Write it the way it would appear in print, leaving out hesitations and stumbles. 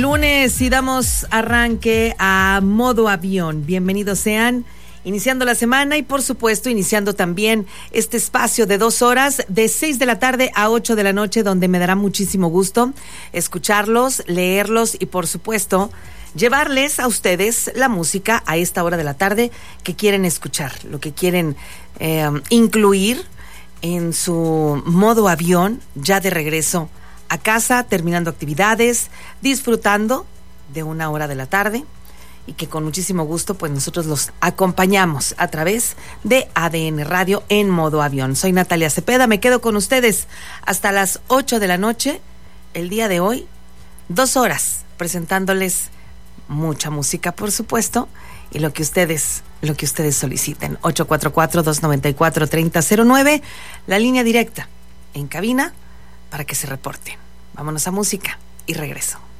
Lunes y damos arranque a modo avión. Bienvenidos sean, iniciando la semana y por supuesto iniciando también este espacio de 2 horas de 6 de la tarde a 8 de la noche, donde me dará muchísimo gusto escucharlos, leerlos y por supuesto llevarles a ustedes la música a esta hora de la tarde que quieren escuchar, lo que quieren incluir en su modo avión ya de regreso a casa, terminando actividades, disfrutando de una hora de la tarde y que con muchísimo gusto pues nosotros los acompañamos a través de ADN Radio en modo avión. Soy Natalia Cepeda, me quedo con ustedes hasta las 8 de la noche, el día de hoy, 2 horas presentándoles mucha música, por supuesto, y lo que ustedes soliciten. 844-294-3009, la línea directa en cabina para que se reporten. Vámonos a música y regreso.